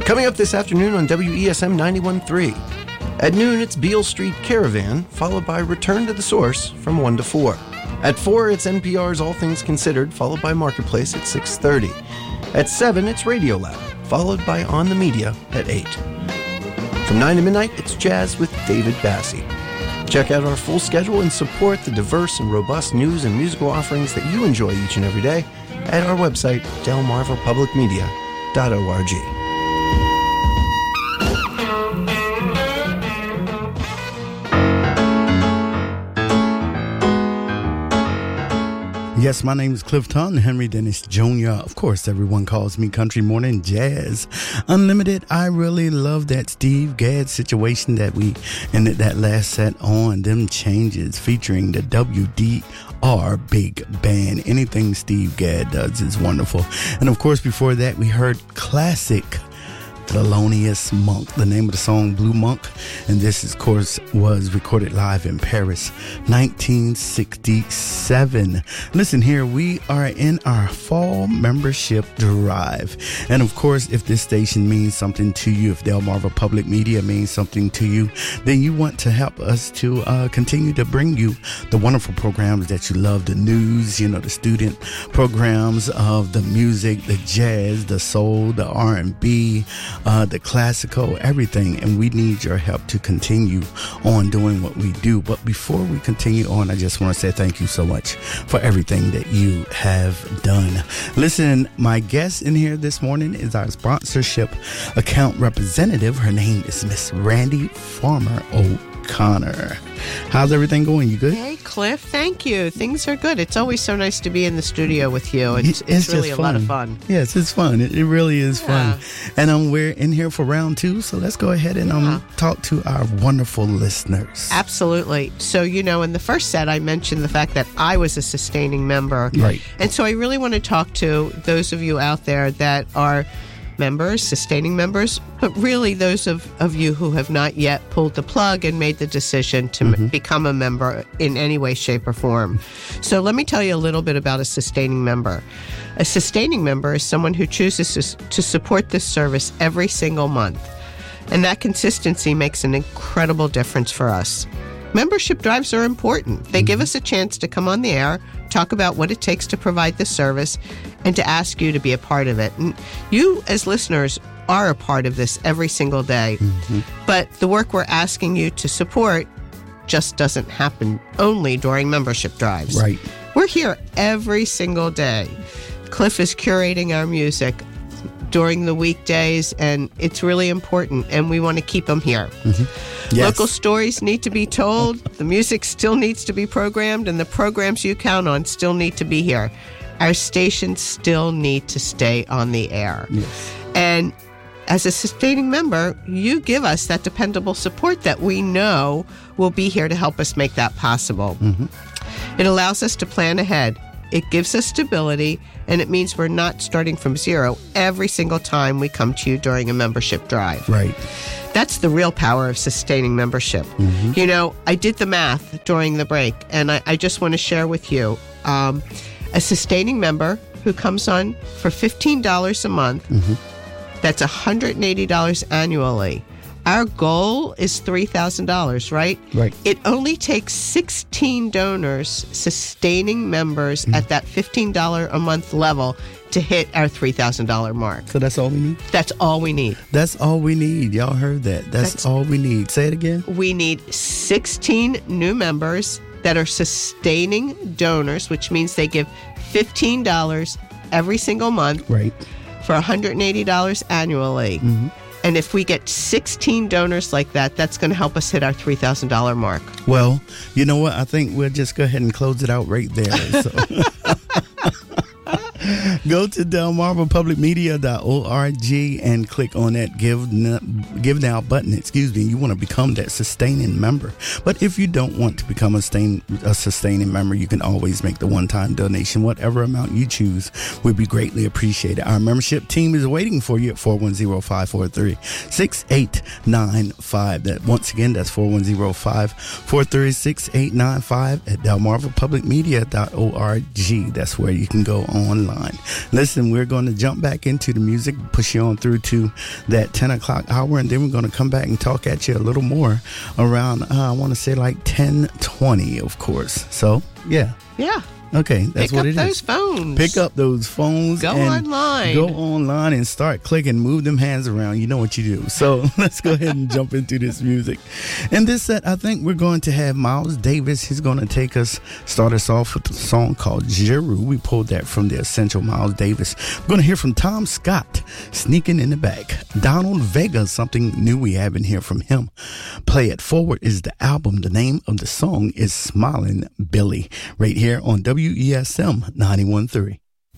Coming up this afternoon on WESM 91.3. At noon, it's Beale Street Caravan, followed by Return to the Source from 1 to 4. At 4, it's NPR's All Things Considered, followed by Marketplace at 6:30. At 7, it's Radio Lab, followed by On the Media at 8. From 9 to midnight, it's Jazz with David Bassie. Check out our full schedule and support the diverse and robust news and musical offerings that you enjoy each and every day at our website, delmarvapublicmedia.org. Yes, my name is Cliff Tongue, Henry Dennis Jr. Of course, everyone calls me Country Morning Jazz Unlimited. I really love that Steve Gadd situation that we ended that last set on. Them changes featuring the WDR Big Band. Anything Steve Gadd does is wonderful. And of course, before that, we heard classic Thelonious Monk, the name of the song Blue Monk, and this of course was recorded live in Paris 1967. Listen here, we are in our fall membership drive, and of course if this station means something to you, if Delmarva Public Media means something to you, then you want to help us to continue to bring you the wonderful programs that you love, the news, you know, the student programs of the music, the jazz, the soul, the R&B, the classical, everything, and we need your help to continue on doing what we do. But before we continue on, I just want to say thank you so much for everything that you have done. Listen, my guest in here this morning is our sponsorship account representative. Her name is Miss Randy Farmer O'Connor. How's everything going? You good? Hey, Cliff. Thank you. Things are good. It's always so nice to be in the studio with you. It's really a lot of fun. Yes, it's fun. It really is fun. And we're in here for round 2, so let's go ahead and talk to our wonderful listeners. Absolutely. So, you know, in the first set, I mentioned the fact that I was a sustaining member. Right. And so I really want to talk to those of you out there that are members, sustaining members, but really those of you who have not yet pulled the plug and made the decision to become a member in any way, shape, or form. So let me tell you a little bit about a sustaining member. A sustaining member is someone who chooses to support this service every single month. And that consistency makes an incredible difference for us. Membership drives are important. They give us a chance to come on the air, talk about what it takes to provide the service, and to ask you to be a part of it. And you, as listeners, are a part of this every single day. But the work we're asking you to support just doesn't happen only during membership drives. Right. We're here every single day. Cliff is curating our music during the weekdays, and it's really important, and we want to keep them here. Yes. Local stories need to be told, the music still needs to be programmed, and the programs you count on still need to be here. Our stations still need to stay on the air. Yes. And as a sustaining member, you give us that dependable support that we know will be here to help us make that possible. It allows us to plan ahead. It gives us stability, and it means we're not starting from zero every single time we come to you during a membership drive. Right. That's the real power of sustaining membership. You know, I did the math during the break, and I just want to share with you, a sustaining member who comes on for $15 a month, that's $180 annually. Our goal is $3,000, right? Right. It only takes 16 donors, sustaining members at that $15 a month level to hit our $3,000 mark. So that's all we need? That's all we need. That's all we need. Y'all heard that. That's all we need. Say it again. We need 16 new members that are sustaining donors, which means they give $15 every single month. Right. For $180 annually. And if we get 16 donors like that, that's going to help us hit our $3,000 mark. Well, you know what? I think we'll just go ahead and close it out right there. So. Go to delmarvapublicmedia.org and click on that Give Now button. You want to become that sustaining member. But if you don't want to become a sustaining member, you can always make the one-time donation. Whatever amount you choose would be greatly appreciated. Our membership team is waiting for you at 410-543-6895. That once again, that's 410-543-6895 at delmarvapublicmedia.org. That's where you can go online. Listen, we're going to jump back into the music, push you on through to that 10 o'clock hour, and then we're going to come back and talk at you a little more around, I want to say like 10:20, of course. So, yeah. Yeah. Okay, that's what it is. Pick up those phones. Pick up those phones. Go and online. Go online and start clicking. Move them hands around. You know what you do. So let's go ahead and jump into this music. In this set, I think we're going to have Miles Davis. He's going to start us off with a song called Jeru. We pulled that from the Essential Miles Davis. We're going to hear from Tom Scott, Sneaking in the Back. Donald Vega, something new we haven't heard from him. Play It Forward is the album. The name of the song is Smiling Billy. Right here on WESM 91.3.